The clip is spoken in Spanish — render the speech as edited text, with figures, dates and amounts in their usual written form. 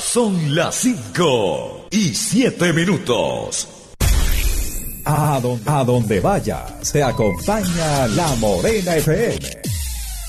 Son las 5:07. A donde vayas, te acompaña La Morena FM.